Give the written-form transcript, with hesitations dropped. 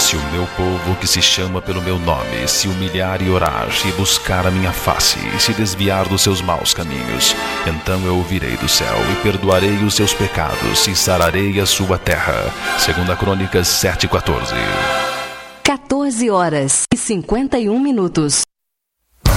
Se o meu povo que se chama pelo meu nome se humilhar e orar e buscar a minha face e se desviar dos seus maus caminhos, então eu ouvirei do céu e perdoarei os seus pecados e sararei a sua terra. 2 Crônicas 7:14. 14 horas e 51 minutos.